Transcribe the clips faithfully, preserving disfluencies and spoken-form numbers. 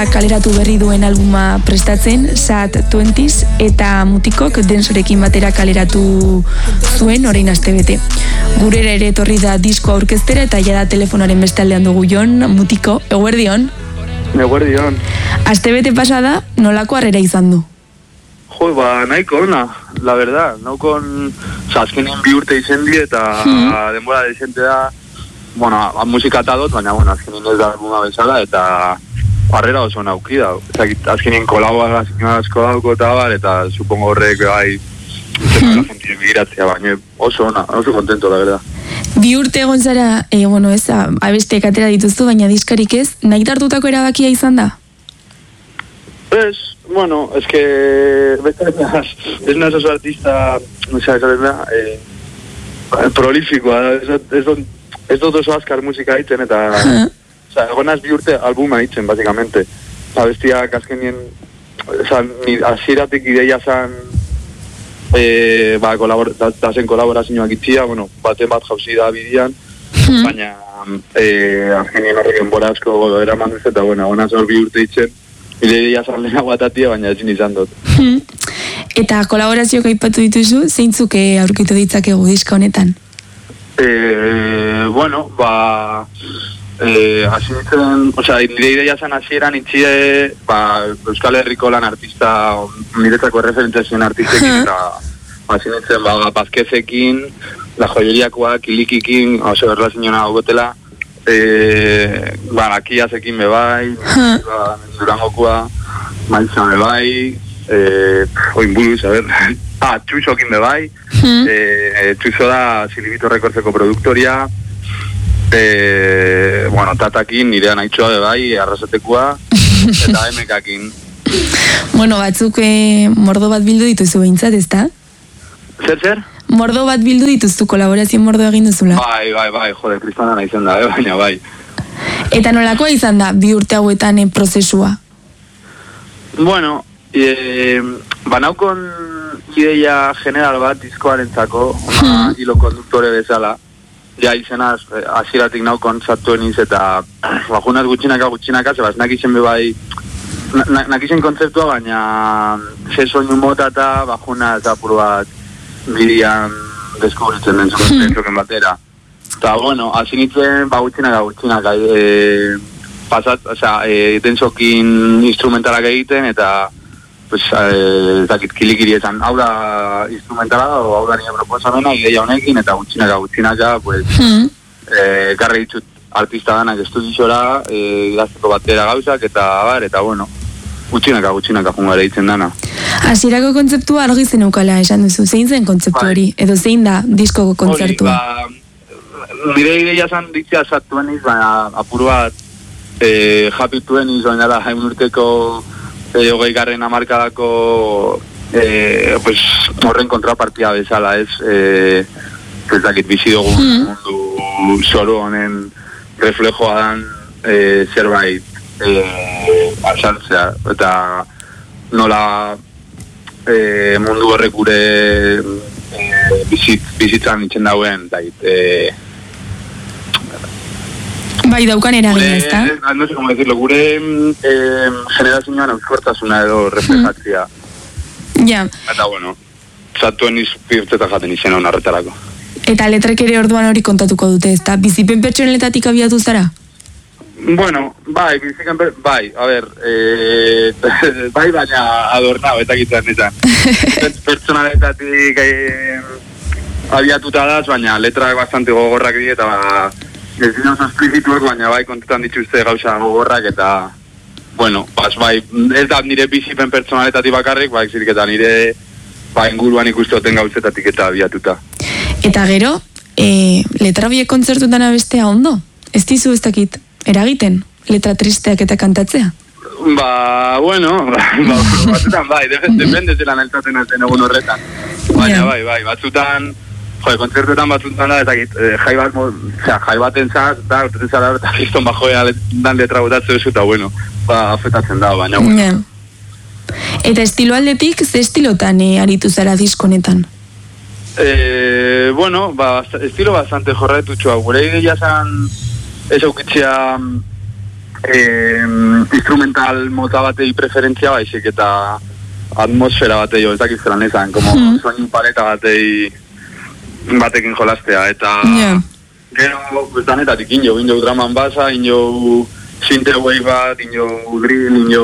Kaleratu berri duen albuma prestatzen, Sad Twenties, eta Mutikok Densorekin batera kaleratu zuen orain astebete. Gurera ere etorri da disko aurkeztera eta jada telefonaren beste aldean dugu Jon, Mutiko, eguerdion. Eguerdion. Astebete pasada, nolako harrera izan du? Jo, ba, nahiko ona, la verdad. Naukon, oza, azkenin bi urte izen di eta hmm. denbora desente da, bueno, a, musika eta dut, baina, bueno, azkenin ez da albuma bezala eta harrera oso nauki da. Azkenin kolaborazio asko dauko eta bar, eta supongo horrek bai hmm. la gente begiratzea, baina oso ona, oso contento, la verdad. Bi urte egon zara, eh, bueno, ez, abesteak atera dituztu, baina diskarik ez, nahi hartutako erabakia izan da? Ez, bueno, es que ez naz oso artista, no sé, ez da, eh, prolíficoa, ez dut oso azkar musika hitzen, eta, uh-huh. o sea, egonaz bi urte albuma hitzen, básicamente. Abestiak azkenien, o sea, hasieratik ideia zan, eh, ba, kolabor, da, da zen kolaborazioak itxia, bueno, baten bat jauzi da bidian, uh-huh. baina, eh, azkenien horrek enbora asko eraman duz, eta, bueno, egonaz hor bi urte hitzen, ideia zan lehena guatatia, baina ezin izan dut. Hmm. Eta kolaborazioak aipatu dituzu, zeintzuk aurkitu ditzakegu diska honetan? Eh, bueno, ba, eh, hasi nintzen, osea, nire ideia zan hasieran itxie, ba, Euskal Herriko lan artista, niretzako referentzazioen artistekin, eta hasi nintzen, ba, Pazkezekin, La Joyeriakoak, Ilikikin, oso erlazioa gotela, Eh, ba, Akiazekin bebai, ba, Durangokoa, Maizan bebai, eh, oinburuz, a ver, ah, Txusokin bebai, eh, Txuso da Silibito Rekortzeko produktoria, eh, bueno, Tatakin, nirea nahitxoa bebai, Arrasatekoa, eta Emekakin. Bueno, batzuk eh, mordo bat bildu dituzu behintzat, ezta? Zer, zer? Mordo bat bildu dituztu, kolaborazio mordo egin duzula. Bai, bai, bai, jode, kristana nahi zen da, eh, baina bai. Eta nolakoa izan da, bi urte hauetan eh, prozesua? Bueno, eh, banaukon ideia general bat diskoarentzako, ona hmm. hilo konduktore bezala, ja izenaz, hasieratik naukon Satueniz eta bajunaz gutxinaka gutxinaka, zebaz nakizen bebai, na, nakizen kontzeptua, baina ze soinu mota eta bajunaz apur bat, bidian deskubritzen den zuken batera. Eta, bueno, hasi nintzen, ba, gutxinaka, gutxinaka, e, pasat, oza, e, densokin instrumentalak egiten, eta, pues, e, dakit, kilikiri esan, hau da instrumentala, o hau da nire proposamena, ideia honekin, eta gutxinaka, gutxinaka, pues, mm. e, garri ditut artista danak estudizora, e, idazteko batera gauzak, eta, bar, eta, bueno, gutxinaka, gutxinaka jungare ditzen dana. Hasierako kontzeptua argi zen eukala esan duzu, zein zen kontzeptu hori, edo zein da diskoko kontzertua? Hori, ba, nire ideia zan ditzea Satueniz, baina apur bat eh, Happy Twenties, baina da, hain urteko eh, hogei garren amarkadako eh, pues, horren kontrapartia bezala, ez, eh, ez dakit bizi dugu mm. mundu zoru honen reflejoa dan eh, zerbait eh, azaltzea, eta nola E, mundu horrek gure e, bizit, bizitzan itxen dauen dait, e, bai daukan eragina, ezta? No sé cómo decirlo, gure e, generazioan euskortasuna edo reflejatzia. Ja. Yeah. Eta bueno, Satueniz pirteta jaten izena hona horretarako. Eta letrek ere orduan hori kontatuko dute, ezta? Bizipen pertsonaletatik abiatu zara? Bueno, bai, biziken, bai, a ver, eh, bai, baina adornau, eta gitzen izan. Pertsonaletatik eh, abiatuta daz, baina letrak bastante gogorrak di, eta ez dira oso esplicituak, baina bai, kontetan dituzte gauza gogorrak, eta, bueno, bas, bai, ez da nire bizipen pertsonaletatik bakarrik, bai, zirik eta nire, bai, inguruan ikustoten gauzetatik eta abiatuta. Eta gero, eh, letra biek kontzertutan abestea ondo? Ez dizu ez dakit? Eragiten, letra tristeak eta kantatzea? Ba, bueno, ba, batzutan bai, depende zelan eltaten azen egun horretan. Baina yeah. bai, bai, batzutan, jode, kontzertuetan batzutan da, eta eh, jai bat, osea, jai baten zaz, da, urtetzen zara, eta kriston bajoea dan letra botatzen duzu, eta bueno, ba, afetatzen da, baina bueno. Yeah. Eta estilo aldetik, ze estilotan eh, aritu zara diskonetan? Eh, bueno, ba, estilo bastante jorretutxoa, gure ideia zan, ez aukitzea eh, instrumental mota batei preferentzia baizik eta atmosfera batei, ez dakit zelan ezan, como hmm. soinu paleta batei batekin jolastea, eta yeah. gero, pues danetatik, injo, injo draman basa, injo synthwave bat, injo drill, injo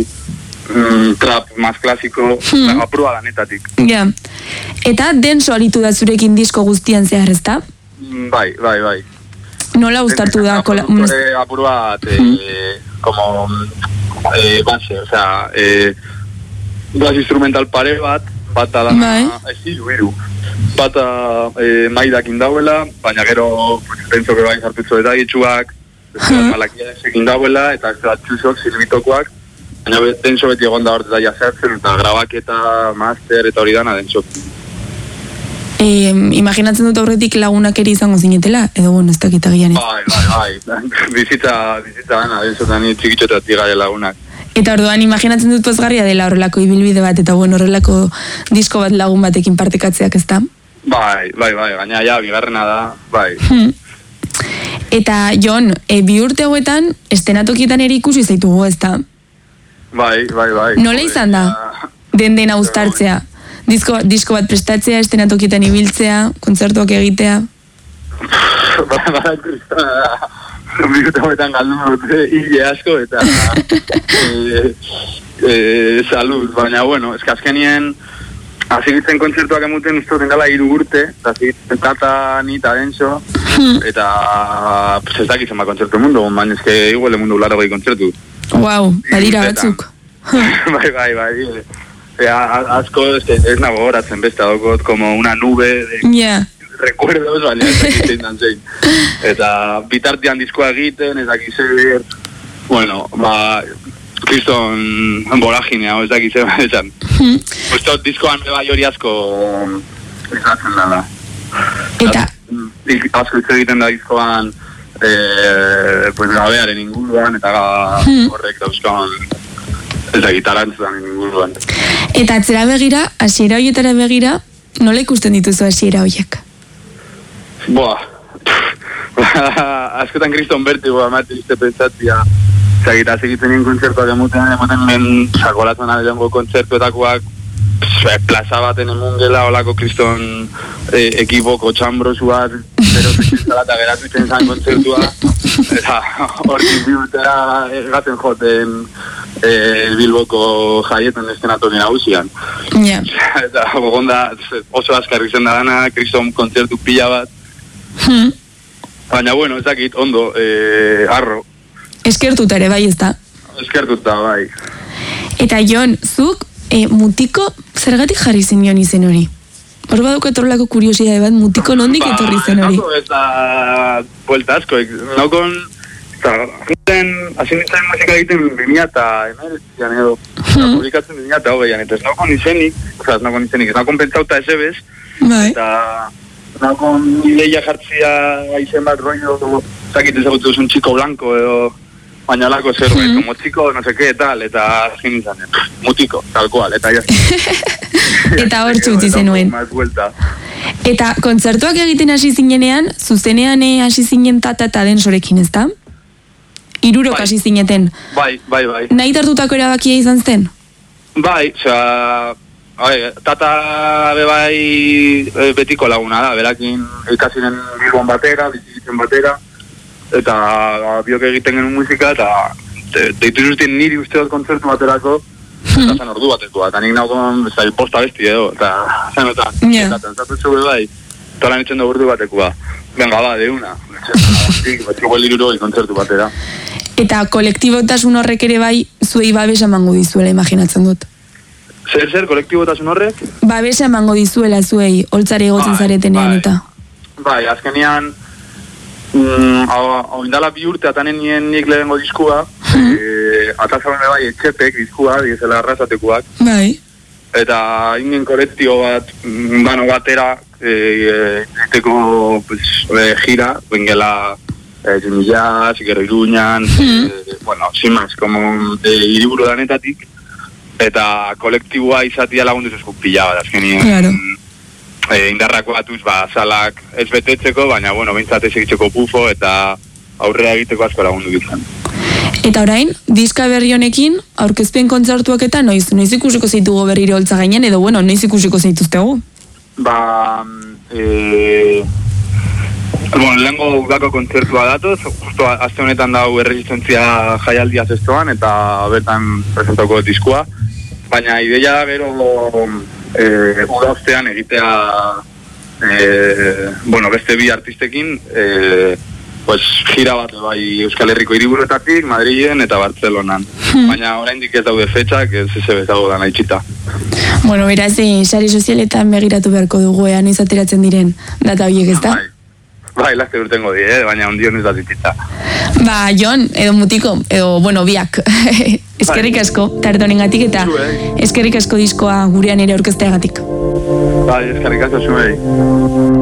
mm, trap más klasiko, hmm. apurua danetatik. Ja, yeah. Eta denso aritu da zurekin disko guztian zehar, ez da? Bai, bai, bai. Nola gustartu da? Produktore apuru bat, eh, como, eh, base, o sea, eh, bas instrumental pare bat, bata da, ez hiru, hiru. Bata eh, maidak indauela, baina gero, penso que bain sartutzo eta itxuak, malakia esekin dauela, eta ez da txusok, silbitokoak, baina denso beti egon da horteta jazertzen, eta grabak eta master eta hori dana denso. Eh, imaginatzen dut aurretik lagunak ere izango zinetela, edo bueno, ez dakit agian ez. Bai, bai, bai, bizitza, bizitza gana, densotan txikitxotatik gare lagunak. Eta orduan imaginatzen dut pozgarria dela horrelako ibilbide bat, eta bueno, horrelako disko bat lagun batekin partekatzeak, ez da? Bai, bai, bai, gaina ja, bigarrena da, bai. Hmm. Eta, Jon, e, bi urte hauetan, estenatokietan ere ikusi zaitugu, ez da? Bai, bai, bai. Nola izan da, den dena uztartzea? Disko, disko bat prestatzea, estenatokietan ibiltzea, kontzertuak egitea? Bai, bai, kristana, bi urte hauetan galdu dute hile asko, eta e, e, salud, baina, bueno, eskazkenien, Azigitzen kontzertuak emuten ustoten dela hiru urte, eta azigitzen tata nita denso, eta pues, ez dakitzen ba kontzertu mundu, baina ezke igual mundu laro gai kontzertu. Wow, badira batzuk. Bai, bai, bai. Ea, asko ez, ez nago horatzen beste daukot, como una nube de yeah. recuerdos, baina ez dakitzen dan zein. Eta bitartean diskoa egiten, ez dakitzen, bueno, ba... Kriston boraginea, ez dakit zeba esan. Uste diskoan bai hori asko izatzen dela. Eta? Asko hitz egiten da diskoan eh, pues, gabearen inguruan, eta horrek dauzkan ez dakit arantzan inguruan. Eta atzera begira, hasiera horietara begira, nola ikusten dituzu hasiera horiek? Boa, askotan kriston bertigoa emate izte pentsatzia. Zagita, segitzen nien kontzertuak emuten, emoten lehen sakolatzen adelango kontzertuetakoak plaza baten emun gela, olako kriston eh, ekipoko txambrosuak, pero zizela eta geratu itzen zan kontzertua, eta hortik bi urtera gaten joten eh, Bilboko jaietan estenatoki nagusian. Yeah. Eta gogonda oso askarri zen da dana, kriston kontzertu pila bat. Hmm. Baina, bueno, ezakit, ondo, eh, arro. Eskertuta ere, bai ez da? Eskertuta, bai. Eta Jon, zuk e, mutiko zergatik jarri zen Jon izen hori? Hor baduk etorrelako kuriosidade bat, mutiko nondik ba, etorri zen hori? Ba, eta buelta asko, naukon, eta zinten, hasi nintzen musika egiten bimia eta emeretzian edo, hmm. publikatzen bimia eta hogeian, eta ez naukon izenik, oza, ez naukon izenik, ez naukon pentsauta esebez, bai. Eta naukon ideia jartzia izen bat rollo, zakit ezagutu un chico blanco edo, baina lako zerbait, mm. como chico, no sé qué, tal, eta azken izan, mutiko, tal cual, eta ya. Eta hor txutzi zenuen. Eta kontzertuak egiten hasi zinenean, zuzenean hasi zinen tata eta densorekin, ez da? Irurok bai. Hasi zineten. Bai, bai, bai. Nahi tartutako erabakia izan zen? Bai, osea, tata be bai betiko laguna da, berakin ikasinen Bilbon batera, bizitzen batera, eta biok egiten genuen musika, eta deitu zuztien niri uste dut kontzertu baterako, eta zen ordu batekoa, eta nik naukon posta besti edo, eta zen eta, eta tentzatu txube bai, eta lan itxen da ordu batekoa. Venga, ba, de una. Batxuko eliruro kontzertu batera. Eta kolektibotasun horrek ere bai, zuei babesa emango dizuela, imaginatzen dut. Zer, zer, kolektibotasun horrek? Babesa emango dizuela zuei, holtzari egotzen zaretenean eta. Bai, azkenean, Mm, hau indala bi urte atanen nien nik lehengo diskua, mm. e, atazaben bai etxepek diskua, dizela arrasatekoak. Bai. Eta ingen kolektio bat, bano batera, egiteko e, pues, e, gira, bengela e, Jimillaz, Gero Iruñan, mm. e, bueno, sin más, como e, hiriburu danetatik, eta kolektiboa izatia lagundu zezko pila bat, azkenien. Claro. E, indarrako batuz, ba, salak ez betetzeko, baina, bueno, bintzat ez egiteko bufo eta aurrera egiteko asko lagundu ditzen. Eta orain, diska berri honekin, aurkezpen kontzertuak eta noiz, noiz ikusiko zaitugu berriro holtza gainen, edo bueno, noiz ikusiko zaituztegu? Ba, e... bueno, lehenko udako kontzertua datoz, justo aste honetan dago erresistentzia jaialdia zestoan, eta bertan presentauko diskua, baina ideia da gero e, uda ostean egitea e, bueno, beste bi artistekin, e, pues, gira bat bai Euskal Herriko hiriburuetatik, Madrilen eta Bartzelonan. Hmm. Baina oraindik ez daude fetxak, ez ez bezago da nahitxita. Bueno, beraz, sari sozialetan begiratu beharko dugu ean izateratzen diren data horiek, ez da? Bai, bai laster urtengo di, eh? Baina ondion ez da ditita. Ba, Jon, edo Mutiko, edo, bueno, biak. Eskerrik asko, tardoningatik eta eskerrik asko diskoa gurean ere aurkezteagatik. Bai, eskerrik asko zumei.